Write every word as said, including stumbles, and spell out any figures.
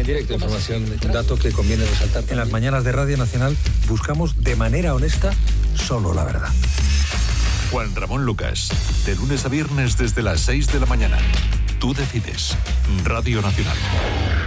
En directo, información, un dato que conviene resaltar también. En las mañanas de Radio Nacional buscamos de manera honesta solo la verdad. Juan Ramón Lucas, de lunes a viernes desde las seis de la mañana. Tú decides. Radio Nacional.